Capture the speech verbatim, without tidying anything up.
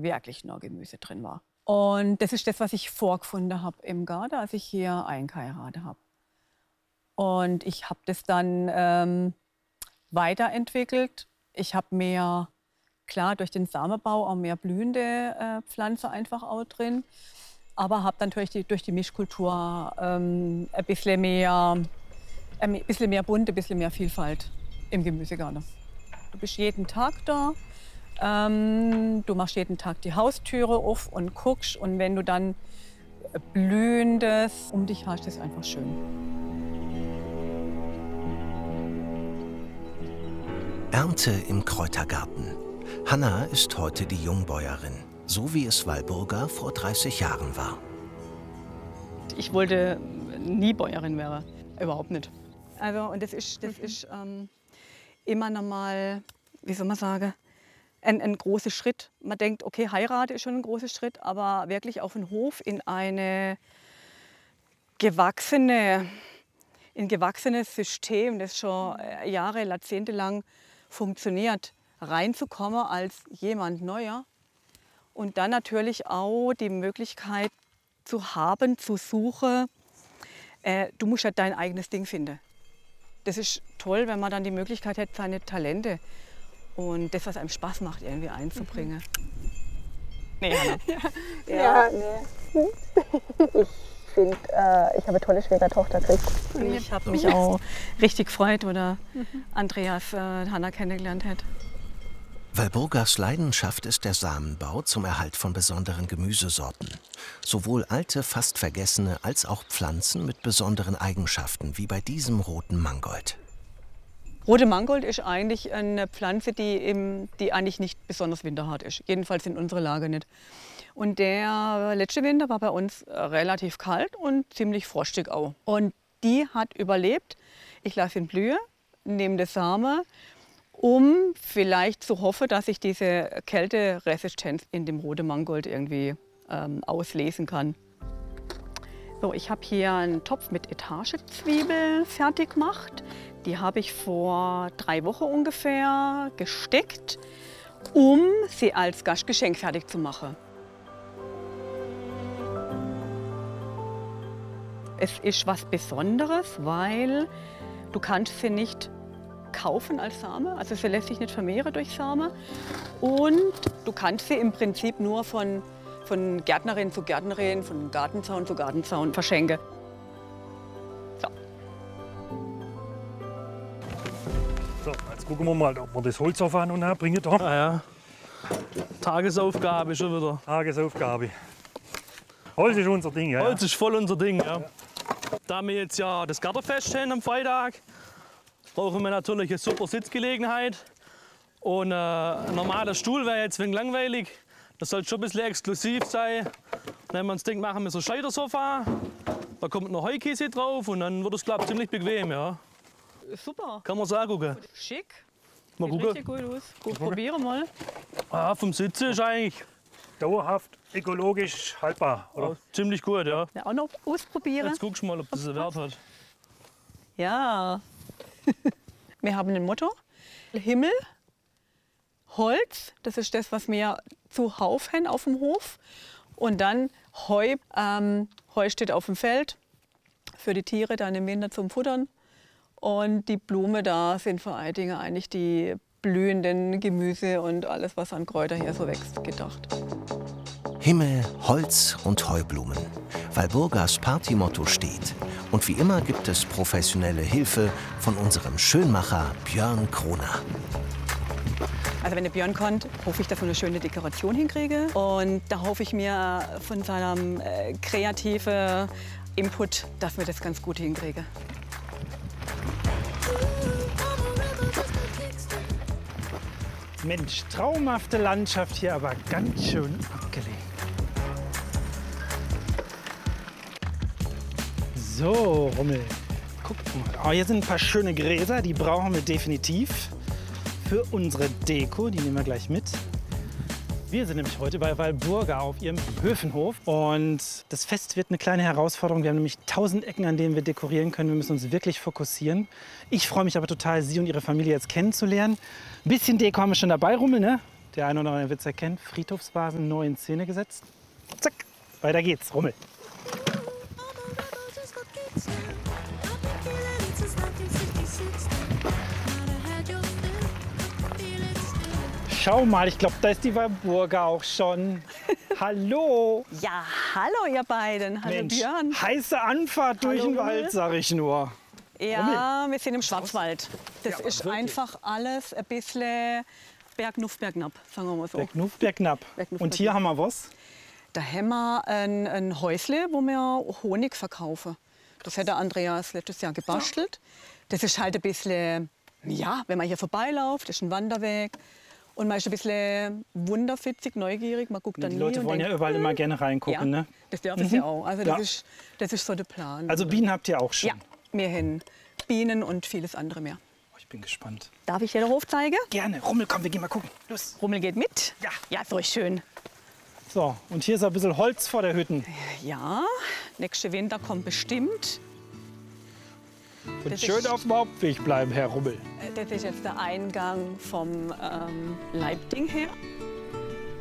wirklich nur Gemüse drin war. Und das ist das, was ich vorgefunden habe im Garten, als ich hier eingeheiratet habe. Und ich habe das dann ähm, weiterentwickelt. Ich habe mehr, klar, durch den Samenbau auch mehr blühende äh, Pflanzen einfach auch drin. Aber habe dann durch die, durch die Mischkultur ähm, ein bisschen mehr, ein bisschen mehr Bunt, ein bisschen mehr Vielfalt im Gemüsegarten. Du bist jeden Tag da. Ähm, du machst jeden Tag die Haustüre auf und guckst. Und wenn du dann Blühendes um dich hast, ist es einfach schön. Ernte im Kräutergarten. Hanna ist heute die Jungbäuerin, so wie es Walburga vor dreißig Jahren war. Ich wollte nie Bäuerin werden, überhaupt nicht. Also, und das ist, das ist ähm, immer noch mal, wie soll man sagen, ein, ein großer Schritt. Man denkt, okay, heirate ist schon ein großer Schritt, aber wirklich auf den Hof in eine gewachsene, ein gewachsenes System, das schon Jahre, Jahrzehnte lang funktioniert, reinzukommen als jemand Neuer und dann natürlich auch die Möglichkeit zu haben, zu suchen, äh, du musst ja dein eigenes Ding finden. Das ist toll, wenn man dann die Möglichkeit hat, seine Talente und das, was einem Spaß macht, irgendwie einzubringen. Mhm. Nee, Hanna. Ja, ja, nee. Ich finde, äh, ich habe eine tolle Schwiegertochter gekriegt. Ich habe mich auch richtig gefreut, oder Andreas äh, Hanna kennengelernt hat. Walburgas Leidenschaft ist der Samenbau zum Erhalt von besonderen Gemüsesorten. Sowohl alte, fast vergessene, als auch Pflanzen mit besonderen Eigenschaften, wie bei diesem roten Mangold. Rote Mangold ist eigentlich eine Pflanze, die, im, die eigentlich nicht besonders winterhart ist. Jedenfalls in unserer Lage nicht. Und der letzte Winter war bei uns relativ kalt und ziemlich frostig auch. Und die hat überlebt. Ich lasse ihn blühen, nehme den Samen, um vielleicht zu hoffen, dass ich diese Kälteresistenz in dem roten Mangold irgendwie ähm, auslesen kann. So, ich habe hier einen Topf mit Etagezwiebel fertig gemacht. Die habe ich vor drei Wochen ungefähr gesteckt, um sie als Gastgeschenk fertig zu machen. Es ist was Besonderes, weil du kannst sie nicht kaufen als Same, also sie lässt sich nicht vermehren durch Same. Und du kannst sie im Prinzip nur von, von Gärtnerin zu Gärtnerin, von Gartenzaun zu Gartenzaun verschenken. So. So, jetzt gucken wir mal, ob wir das Holz auf an und her bringen. Da. Ah ja. Tagesaufgabe schon wieder. Tagesaufgabe. Holz ist unser Ding, ja. Holz ist voll unser Ding, ja. ja. Da wir jetzt ja das Gartenfest haben am Freitag, brauchen wir natürlich eine super Sitzgelegenheit. Und äh, ein normaler Stuhl wäre jetzt ein wenig langweilig. Das soll schon ein bisschen exklusiv sein. Dann haben wir uns gedacht, machen wir so ein Scheitersofa. Da kommt noch Heukäse drauf und dann wird es, glaube ich, ziemlich bequem. Ja. Super. Kann man so angucken. Schick. Mal Sieht gucken. richtig gut aus. Gut, probieren mal. Ah, vom Sitzen ist eigentlich dauerhaft ökologisch haltbar, oder? Ja, ziemlich gut, ja. Ja, auch noch ausprobieren. Jetzt guckst du mal, ob das einen Wert hat. Ja. Wir haben ein Motto: Himmel, Holz, das ist das, was wir zuhauf haben auf dem Hof. Und dann Heu. Ähm, Heu steht auf dem Feld für die Tiere, dann im Winter zum Futtern. Und die Blume da sind vor allen Dingen eigentlich die blühenden Gemüse und alles, was an Kräutern hier so wächst, gedacht. Himmel, Holz und Heublumen. Walburgas Partymotto steht. Und wie immer gibt es professionelle Hilfe von unserem Schönmacher Björn Kroner. Also wenn der Björn kommt, hoffe ich, dass wir eine schöne Dekoration hinkriege. Und da hoffe ich mir von seinem äh, kreativen Input, dass wir das ganz gut hinkriegen. Mensch, traumhafte Landschaft hier, aber ganz schön abgelegen. So, Rummel, guckt mal. Oh, hier sind ein paar schöne Gräser, die brauchen wir definitiv für unsere Deko. Die nehmen wir gleich mit. Wir sind nämlich heute bei Walburga auf ihrem Höfenhof. Und das Fest wird eine kleine Herausforderung. Wir haben nämlich tausend Ecken, an denen wir dekorieren können. Wir müssen uns wirklich fokussieren. Ich freue mich aber total, Sie und Ihre Familie jetzt kennenzulernen. Ein bisschen Deko haben wir schon dabei, Rummel, ne? Der eine oder andere wird es erkennen. Friedhofsvasen neu in Szene gesetzt. Zack, weiter geht's. Rummel. Schau mal, ich glaube, da ist die Walburga auch schon. Hallo. Ja, hallo ihr beiden. Hallo Mensch, Björn. heiße Anfahrt durch Hallo, den Rummel. Wald, sag ich nur. Ja, wir sind im Schwarzwald. Das ist einfach alles ein bisschen bergnuff, bergnab, sagen wir mal so. Bergnuff, bergknapp. Bergnuff, Und hier haben wir was? Da haben wir ein, ein Häusle, wo wir Honig verkaufen. Das hat der Andreas letztes Jahr gebastelt. Das ist halt ein bisschen, ja, wenn man hier vorbeiläuft, das ist ein Wanderweg. Und man ist ein bisschen wunderfitzig, neugierig. Man guckt dann Die nie Leute und wollen ja denkt, überall immer gerne reingucken, ja, ne? das dürfen sie auch. Also das, Ja. ist, das ist so der Plan. Also Bienen habt ihr auch schon. ja, wir haben Bienen und vieles andere mehr. Oh, ich bin gespannt. Darf ich dir den Hof zeigen? Gerne. Rummel, komm, wir gehen mal gucken. Los. Rummel geht mit? Ja. Ja, so schön. So, und hier ist ein bisschen Holz vor der Hütte. Ja, nächste Winter kommt bestimmt. Und Das schön ist- auf dem Hauptweg bleiben, Herr Rummel. Das ist jetzt der Eingang vom ähm, Leibding her.